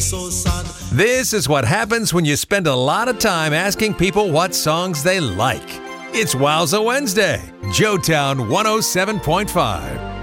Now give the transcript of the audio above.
so sad. This is what happens when you spend a lot of time asking people what songs they like. It's Wowza Wednesday, Joetown 107.5.